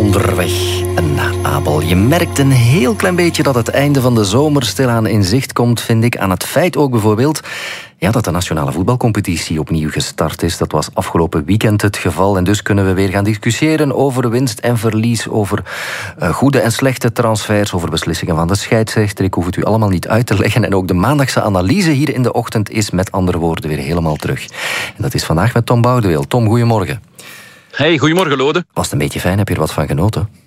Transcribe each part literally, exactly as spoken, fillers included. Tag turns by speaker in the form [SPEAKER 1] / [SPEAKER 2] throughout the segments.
[SPEAKER 1] onderweg naar Abel. Je merkt een heel klein beetje dat het einde van de zomer stilaan in zicht komt, vind ik. Aan het feit ook bijvoorbeeld ja, dat de nationale voetbalcompetitie opnieuw gestart is. Dat was afgelopen weekend het geval. En dus kunnen we weer gaan discussiëren over winst en verlies, over uh, goede en slechte transfers, over beslissingen van de scheidsrechter. Ik hoef het u allemaal niet uit te leggen. En ook de maandagse analyse hier in de ochtend is met andere woorden weer helemaal terug. En dat is vandaag met Tom Boudeweel. Tom, goedemorgen.
[SPEAKER 2] Hey, goedemorgen Lode.
[SPEAKER 1] Was het een beetje fijn? Heb je er wat van genoten?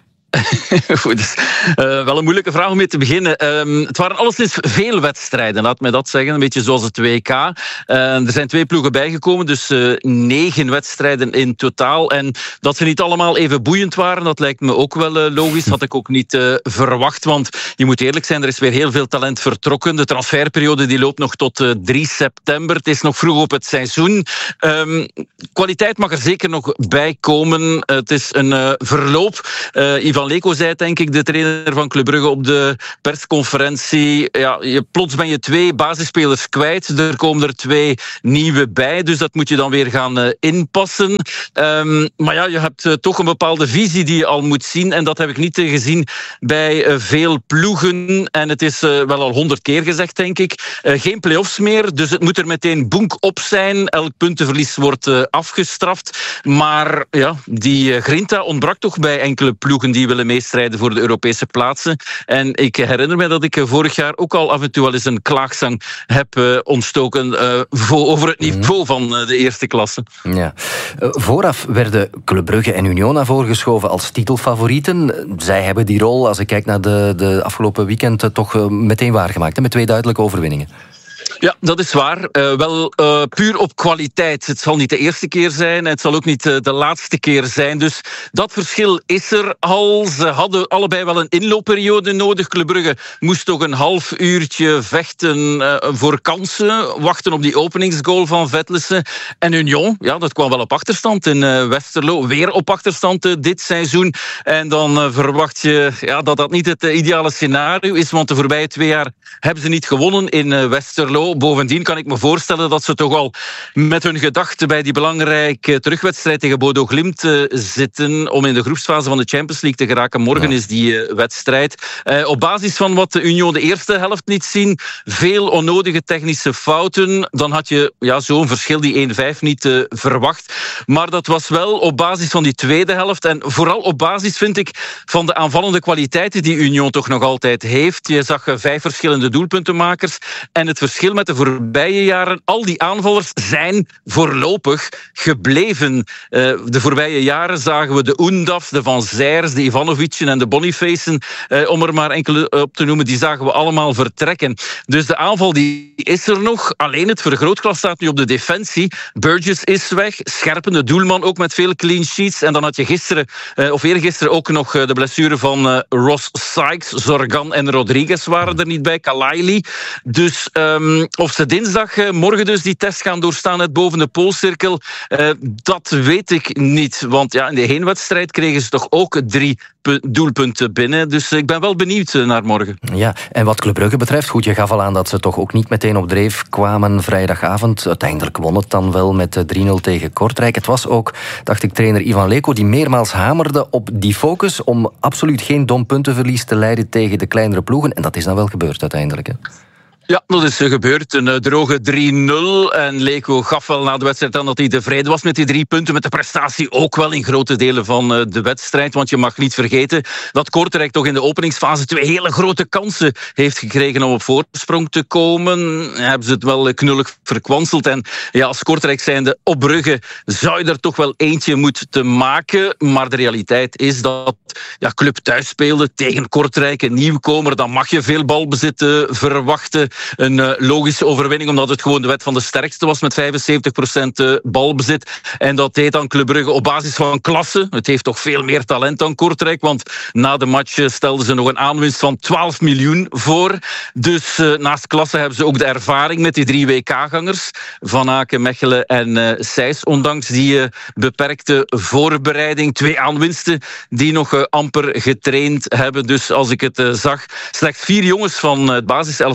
[SPEAKER 2] Goed, dus, uh, wel een moeilijke vraag om mee te beginnen. Um, het waren alleszins veel wedstrijden, laat mij dat zeggen. Een beetje zoals het W K. Uh, er zijn twee ploegen bijgekomen, dus uh, negen wedstrijden in totaal. En dat ze niet allemaal even boeiend waren, dat lijkt me ook wel uh, logisch. Had ik ook niet uh, verwacht, want je moet eerlijk zijn, er is weer heel veel talent vertrokken. De transferperiode die loopt nog tot uh, drie september. Het is nog vroeg op het seizoen. Um, kwaliteit mag er zeker nog bij komen. Uh, het is een uh, verloop. Uh, Ivan Leko zei, denk ik, de trainer van Club Brugge op de persconferentie. Ja, je, plots ben je twee basisspelers kwijt. Er komen er twee nieuwe bij. Dus dat moet je dan weer gaan uh, inpassen. Um, maar ja, je hebt uh, toch een bepaalde visie die je al moet zien. En dat heb ik niet uh, gezien bij uh, veel ploegen. En het is uh, wel al honderd keer gezegd, denk ik. Uh, geen play-offs meer. Dus het moet er meteen boenk op zijn. Elk puntenverlies wordt uh, afgestraft. Maar ja, die uh, grinta ontbrak toch bij enkele ploegen die willen meestrijden voor de Europese plaatsen. En ik herinner me dat ik vorig jaar ook al af en toe al eens een klaagzang heb uh, ontstoken uh, vo- over het niveau van uh, de eerste klasse.
[SPEAKER 1] Ja. Uh, vooraf werden Club Brugge en Union naar voren geschoven als titelfavorieten. Zij hebben die rol, als ik kijk naar de, de afgelopen weekend, uh, toch uh, meteen waargemaakt, hè, met twee duidelijke overwinningen.
[SPEAKER 2] Ja, dat is waar. Uh, wel uh, puur op kwaliteit. Het zal niet de eerste keer zijn en het zal ook niet uh, de laatste keer zijn. Dus dat verschil is er al. Ze hadden allebei wel een inloopperiode nodig. Club Brugge moest toch een half uurtje vechten uh, voor kansen. Wachten op die openingsgoal van Vetlesen. En Union, ja, dat kwam wel op achterstand in uh, Westerlo. Weer op achterstand uh, dit seizoen. En dan uh, verwacht je ja, dat dat niet het uh, ideale scenario is. Want de voorbije twee jaar hebben ze niet gewonnen in uh, Westerlo. Bovendien kan ik me voorstellen dat ze toch al met hun gedachten bij die belangrijke terugwedstrijd tegen Bodo Glimt uh, zitten om in de groepsfase van de Champions League te geraken. Morgen ja. is die uh, wedstrijd. Uh, op basis van wat de Union de eerste helft liet zien, veel onnodige technische fouten, dan had je ja, zo'n verschil, die één vijf, niet uh, verwacht. Maar dat was wel op basis van die tweede helft en vooral op basis, vind ik, van de aanvallende kwaliteiten die Union toch nog altijd heeft. Je zag uh, vijf verschillende doelpuntenmakers en het verschil met de voorbije jaren, al die aanvallers zijn voorlopig gebleven. Uh, de voorbije jaren zagen we de Oendaf, de Van Zijrs, de Ivanovicen en de Bonifacen, uh, om er maar enkele op te noemen, die zagen we allemaal vertrekken. Dus de aanval die is er nog. Alleen het vergrootglas staat nu op de defensie. Burgess is weg, Scherpen, de doelman, ook met veel clean sheets. En dan had je gisteren, uh, of eergisteren ook nog uh, de blessure van uh, Ross Sykes, Zorgan en Rodriguez waren er niet bij, Kalaili. Dus um, of ze dinsdag, uh, morgen dus, die test gaan doorstaan uit boven de poolcirkel, uh, dat weet ik niet. Want ja, in de heenwedstrijd kregen ze toch ook drie pu- doelpunten binnen. Dus uh, ik ben wel benieuwd uh, naar morgen.
[SPEAKER 1] Ja, en wat Club Brugge betreft, goed, je gaf al aan dat ze toch ook niet meteen op dreef kwamen vrijdagavond. Uiteindelijk won het dan wel met uh, drie nul tegen Kortrijk. Het was ook, dacht ik, trainer Ivan Leko die meermaals hamerde op die focus om absoluut geen dom puntenverlies te leiden tegen de kleinere ploegen. En dat is dan wel gebeurd uiteindelijk, hè?
[SPEAKER 2] Ja, dat is gebeurd. Een uh, droge drie nul. En Leko gaf wel na de wedstrijd aan dat hij tevreden was met die drie punten. Met de prestatie ook wel in grote delen van uh, de wedstrijd. Want je mag niet vergeten dat Kortrijk toch in de openingsfase twee hele grote kansen heeft gekregen om op voorsprong te komen. Hebben ze het wel knullig verkwanseld. En ja, als Kortrijk zijnde op Brugge zou je er toch wel eentje moeten maken. Maar de realiteit is dat ja, Club thuis speelde tegen Kortrijk, een nieuwkomer. Dan mag je veel balbezit uh, verwachten. Een uh, logische overwinning, omdat het gewoon de wet van de sterkste was met vijfenzeventig procent uh, balbezit. En dat deed dan Club Brugge op basis van klasse. Het heeft toch veel meer talent dan Kortrijk, want na de match uh, stelden ze nog een aanwinst van twaalf miljoen voor. Dus uh, naast klasse hebben ze ook de ervaring met die drie W K-gangers. Van Aken, Mechelen en uh, Sijs. Ondanks die uh, beperkte voorbereiding. Twee aanwinsten die nog uh, amper getraind hebben. Dus als ik het uh, zag, slechts vier jongens van uh, het basiselftal van Club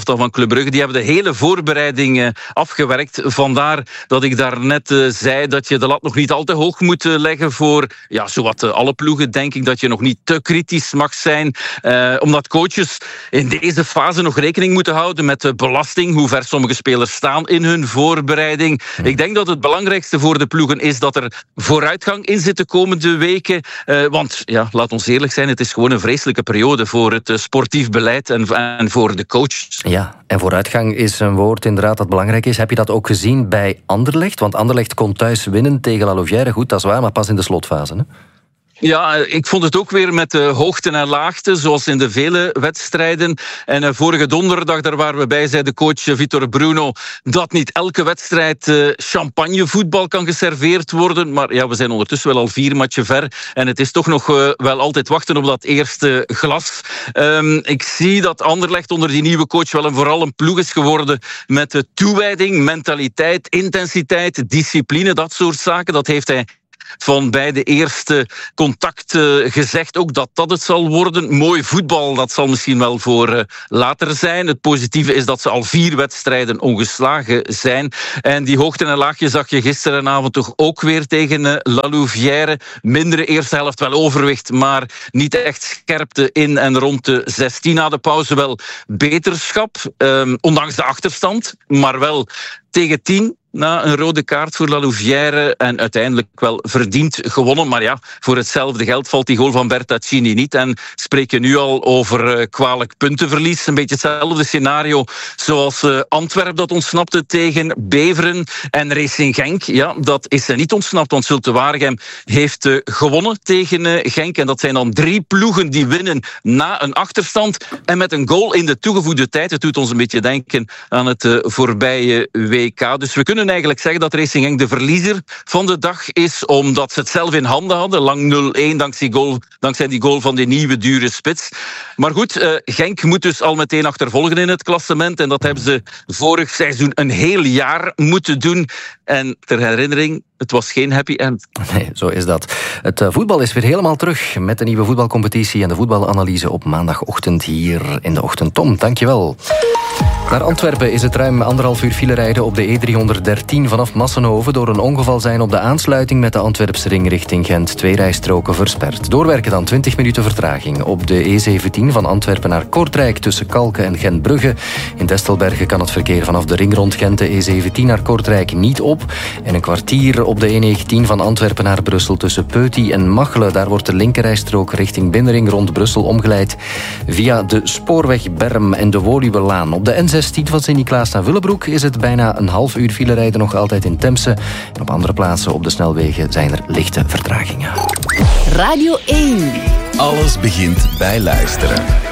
[SPEAKER 2] Club Brugge. Die hebben de hele voorbereiding uh, afgewerkt. Vandaar dat ik daarnet uh, zei dat je de lat nog niet al te hoog moet uh, leggen voor ja, zowat uh, alle ploegen, denk ik, dat je nog niet te kritisch mag zijn. Uh, omdat coaches in deze fase nog rekening moeten houden met de belasting, hoe ver sommige spelers staan in hun voorbereiding. Ik denk dat het belangrijkste voor de ploegen is dat er vooruitgang in zit de komende weken. Uh, want, ja, laat ons eerlijk zijn, het is gewoon een vreselijke periode voor het uh, sportief beleid en, en voor de coaches.
[SPEAKER 1] Ja, en vooruitgang is een woord inderdaad dat belangrijk is. Heb je dat ook gezien bij Anderlecht? Want Anderlecht kon thuis winnen tegen La Louvière. Goed, dat is waar, maar pas in de slotfase, hè?
[SPEAKER 2] Ja, ik vond het ook weer met uh, hoogten en laagten, zoals in de vele wedstrijden. En uh, vorige donderdag, daar waren we bij, zei de coach uh, Vitor Bruno, dat niet elke wedstrijd uh, champagnevoetbal kan geserveerd worden. Maar ja, we zijn ondertussen wel al vier matchen ver. En het is toch nog uh, wel altijd wachten op dat eerste glas. Um, ik zie dat Anderlecht onder die nieuwe coach wel en vooral een ploeg is geworden met uh, toewijding, mentaliteit, intensiteit, discipline, dat soort zaken. Dat heeft hij van bij de eerste contact uh, gezegd ook dat dat het zal worden. Mooi voetbal, dat zal misschien wel voor uh, later zijn. Het positieve is dat ze al vier wedstrijden ongeslagen zijn. En die hoogten en laagjes zag je gisterenavond toch ook weer tegen uh, La Louvière. Mindere eerste helft, wel overwicht, maar niet echt scherpte in en rond de zestien. Na de pauze wel beterschap, um, ondanks de achterstand, maar wel tegen tien. Na een rode kaart voor La Louvière en uiteindelijk wel verdiend gewonnen. Maar ja, voor hetzelfde geld valt die goal van Bertaccini niet. En spreek je nu al over uh, kwalijk puntenverlies. Een beetje hetzelfde scenario zoals uh, Antwerpen dat ontsnapte tegen Beveren. En Racing Genk, ja, dat is er niet ontsnapt. Want Zulte Waregem heeft uh, gewonnen tegen uh, Genk. En dat zijn dan drie ploegen die winnen na een achterstand. En met een goal in de toegevoegde tijd. Het doet ons een beetje denken aan het uh, voorbije W K. Dus we kunnen eigenlijk zeggen dat Racing Genk de verliezer van de dag is, omdat ze het zelf in handen hadden. Lang nul-een dankzij, goal, dankzij die goal van die nieuwe dure spits. Maar goed, uh, Genk moet dus al meteen achtervolgen in het klassement. En dat hebben ze vorig seizoen een heel jaar moeten doen. En ter herinnering, het was geen happy end.
[SPEAKER 1] Nee, zo is dat. Het voetbal is weer helemaal terug met de nieuwe voetbalcompetitie en de voetbalanalyse op maandagochtend hier in de Ochtend. Tom, dankjewel. Naar Antwerpen is het ruim anderhalf uur file rijden op de E driehonderddertien vanaf Massenhoven. Door een ongeval zijn op de aansluiting met de Antwerpse ring richting Gent twee rijstroken versperd. Doorwerken dan twintig minuten vertraging op de E zeventien van Antwerpen naar Kortrijk tussen Kalken en Gentbrugge. In Destelbergen kan het verkeer vanaf de ring rond Gent de E zeventien naar Kortrijk niet op. En een kwartier op de E negentien van Antwerpen naar Brussel tussen Peuty en Machelen. Daar wordt de linkerrijstrook richting Binnenring rond Brussel omgeleid via de spoorweg Berm en de Woluwelaan. Op de N zestien van Sint-Niklaas naar Willebroek is het bijna een half uur file rijden nog altijd in Temse. En op andere plaatsen op de snelwegen zijn er lichte vertragingen.
[SPEAKER 3] Radio één.
[SPEAKER 4] Alles begint bij luisteren.